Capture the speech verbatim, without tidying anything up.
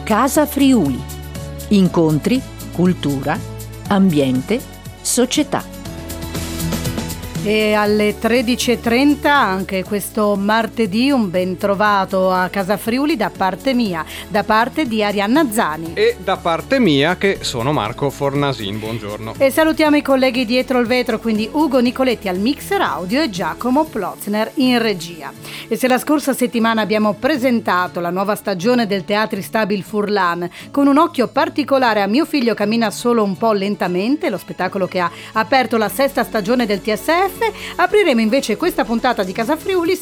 Casa Friuli. Incontri, cultura, ambiente, società. E alle tredici e trenta anche questo martedì un ben trovato a Casa Friuli da parte mia, da parte di Arianna Zani. E da parte mia che sono Marco Fornasin, buongiorno. E salutiamo i colleghi dietro il vetro, quindi Ugo Nicoletti al mixer audio e Giacomo Plotzner in regia. E se la scorsa settimana abbiamo presentato la nuova stagione del Teatri Stabil Furlan con un occhio particolare a Mio figlio cammina solo un po' lentamente, lo spettacolo che ha aperto la sesta stagione del T S F, apriremo invece questa puntata di Casa Friuli